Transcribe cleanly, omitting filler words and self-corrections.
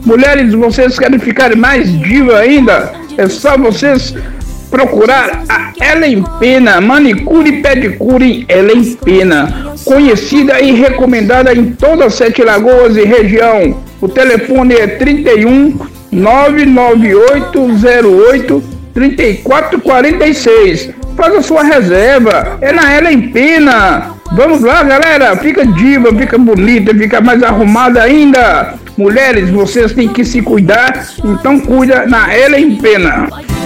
Mulheres, vocês querem ficar mais diva ainda? É só vocês procurar a Ellen Pena, manicure e pedicure Ellen Pena, conhecida e recomendada em todas as 7 Lagoas e região. O telefone é 31 99808 3446. Faça sua reserva, é na Ellen Pena. Vamos lá, galera, fica diva, fica bonita, fica mais arrumada ainda. Mulheres, vocês têm que se cuidar, então cuida na Ellen Pena.